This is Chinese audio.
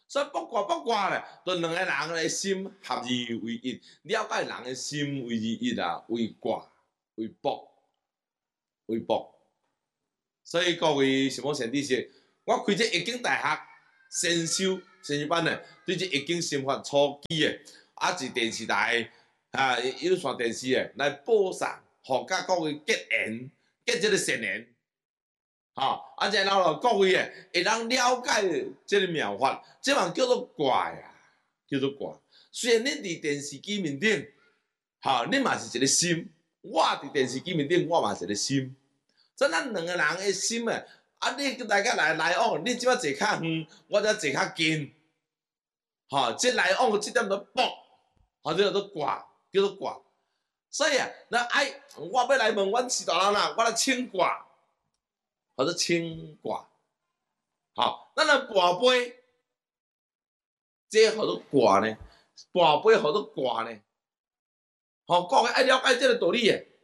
所以卜卦咧，就两个人的心合二为一，了解人的心为一啊，为卦为卜为卜。所以各位什么前提是，我开这易经大学先修班咧，对这易经心法初期的，是电视台有线电视的来播送，互甲各位结缘结这个善缘。然后各位会当了解这个妙法，这嘛叫做卦呀，叫做卦。虽然你伫电视机面顶，你嘛是一个心，我伫电视机面顶，我嘛是一个心。所以咱两个人的心你大家来往，你即摆坐较远，我则坐较近，这来往这点都卜，这叫做卦，叫做卦。所以我要来问阮四大人啦，我来请卦。或者清卦，咱来跋杯，这叫做卦呢？跋杯叫做卦呢？各位爱了解这个道理诶。